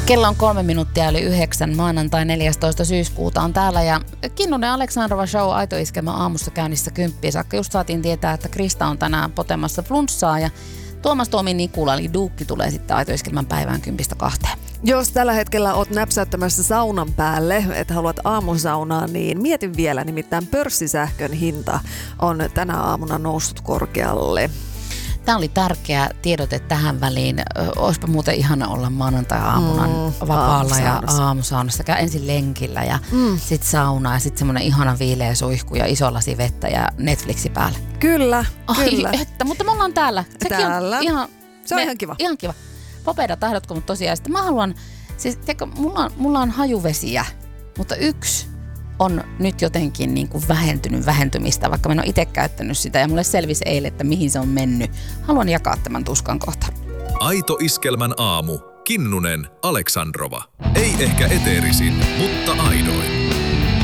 Kello on 3 minuuttia yli 9, maanantai 14. syyskuuta on täällä ja Kinnunen Aleksandrova Show Aito Iskelmä aamussa käynnissä 10 saakka. Just saatiin tietää, että Krista on tänään potemassa flunssaa ja Tuomas Tomi Nikula eli Duukki tulee sitten Aito Iskelmän päivään 10-2. Jos tällä hetkellä oot näpsäyttämässä saunan päälle, että haluat aamusaunaa, niin mietin vielä, nimittäin pörssisähkön hinta on tänä aamuna noussut korkealle. Tämä oli tärkeä tiedote tähän väliin. Olisipa muuten ihana olla maanantai-aamuna vapaalla ja aamusaunassa. Käy ensin lenkillä ja sitten sauna ja sitten semmoinen ihana viileä suihku ja iso lasi vettä ja Netflixi päällä. Kyllä, kyllä. Että, mutta me ollaan täällä. Sekin täällä. On ihan, se on ihan kiva. Ihan kiva. Popeda, tahdotko, mutta tosiaan sitten mä haluan, siis tiedätkö, mulla on hajuvesiä, mutta yksi on nyt jotenkin niin kuin vähentymistä, vaikka mä en ole itse käyttänyt sitä ja mulle selvisi eilen, että mihin se on mennyt. Haluan jakaa tämän tuskan kohta. Aito Iskelmän aamu. Kinnunen Aleksandrova. Ei ehkä eteerisin, mutta